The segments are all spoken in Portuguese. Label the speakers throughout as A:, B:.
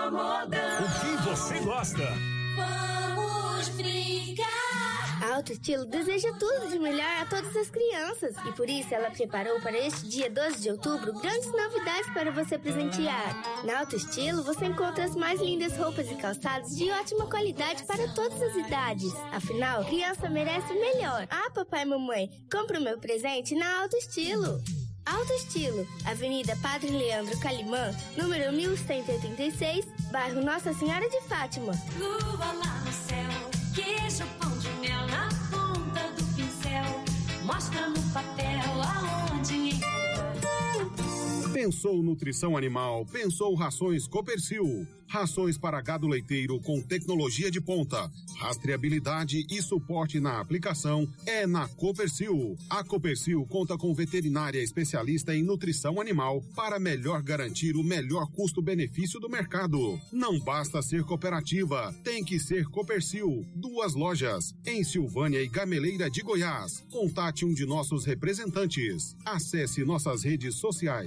A: incomodando.
B: O que você gosta?
A: Vamos brincar.
C: A Alto Estilo deseja tudo de melhor a todas as crianças. E por isso ela preparou para este dia 12 de outubro grandes novidades para você presentear. Na Alto Estilo você encontra as mais lindas roupas e calçados de ótima qualidade para todas as idades. Afinal, criança merece o melhor. Ah, papai e mamãe, compra o meu presente na Alto Estilo. Alto Estilo, Avenida Padre Leandro Calimã, número 1186, bairro Nossa Senhora de Fátima.
A: Lua lá no céu, queijo, pão de mel na ponta do pincel, mostra no papel aonde.
D: Pensou nutrição animal, pensou rações Copercil. Rações para gado leiteiro com tecnologia de ponta, rastreabilidade e suporte na aplicação é na Copercil. A Copercil conta com veterinária especialista em nutrição animal para melhor garantir o melhor custo-benefício do mercado. Não basta ser cooperativa, tem que ser Copercil. 2 lojas, em Silvânia e Gameleira de Goiás. Contate um de nossos representantes. Acesse nossas redes sociais.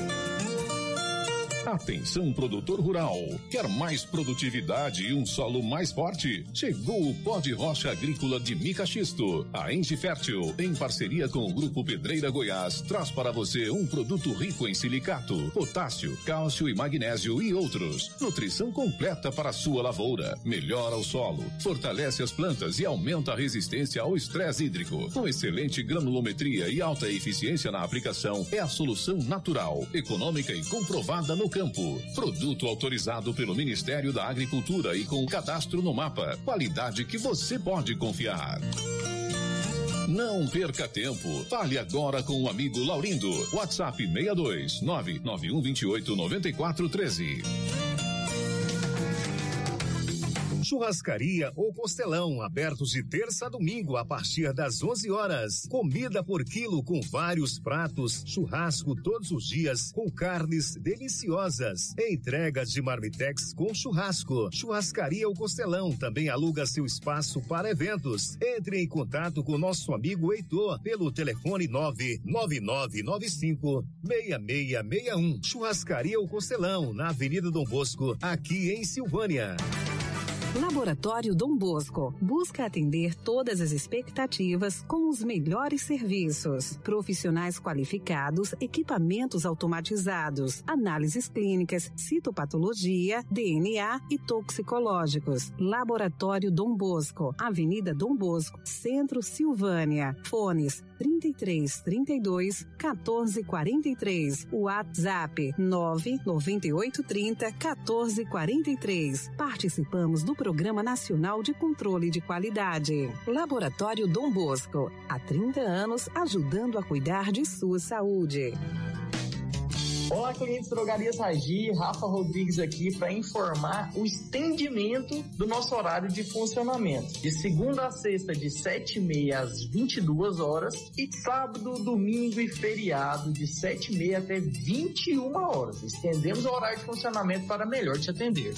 E: Atenção, produtor rural. Quer mais produtividade e um solo mais forte? Chegou o pó de rocha agrícola de mica xisto. A Engie Fértil, em parceria com o Grupo Pedreira Goiás, traz para você um produto rico em silicato, potássio, cálcio e magnésio e outros. Nutrição completa para a sua lavoura. Melhora o solo, fortalece as plantas e aumenta a resistência ao estresse hídrico. Com excelente granulometria e alta eficiência na aplicação, é a solução natural, econômica e comprovada no campo. Produto autorizado pelo Ministério da Agricultura e com cadastro no mapa. Qualidade que você pode confiar. Não perca tempo. Fale agora com o amigo Laurindo. WhatsApp 62 99128 9413.
F: Churrascaria ou Costelão, abertos de terça a domingo a partir das 11 horas. Comida por quilo com vários pratos, churrasco todos os dias com carnes deliciosas. Entregas de marmitex com churrasco. Churrascaria ou Costelão também aluga seu espaço para eventos. Entre em contato com nosso amigo Heitor pelo telefone 99995-6661. Churrascaria ou Costelão, na Avenida Dom Bosco, aqui em Silvânia.
G: Laboratório Dom Bosco busca atender todas as expectativas com os melhores serviços. Profissionais qualificados, equipamentos automatizados, análises clínicas, citopatologia, DNA e toxicológicos. Laboratório Dom Bosco, Avenida Dom Bosco, Centro, Silvânia. Fones 3332 1443. WhatsApp 99830 1443. Participamos do Programa Nacional de Controle de Qualidade. Laboratório Dom Bosco, há 30 anos ajudando a cuidar de sua saúde.
H: Olá, clientes Drogarias Ragi, Rafa Rodrigues aqui para informar o estendimento do nosso horário de funcionamento. De segunda a sexta, de 7h30 às 22 horas e sábado, domingo e feriado, de 7h30 até 21 horas. Estendemos o horário de funcionamento para melhor te atender.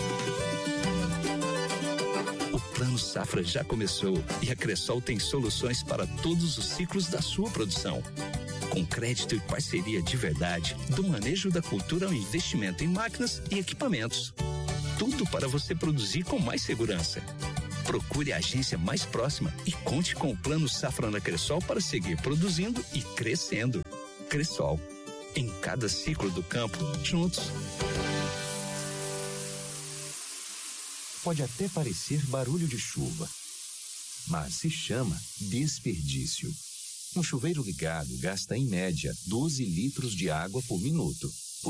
I: O Plano Safra já começou e a Cressol tem soluções para todos os ciclos da sua produção. Com crédito e parceria de verdade, do manejo da cultura ao investimento em máquinas e equipamentos. Tudo para você produzir com mais segurança. Procure a agência mais próxima e conte com o Plano Safra da Cressol para seguir produzindo e crescendo. Cressol, em cada ciclo do campo, juntos.
J: Pode até parecer barulho de chuva, mas se chama desperdício. Um chuveiro ligado gasta em média 12 litros de água por minuto.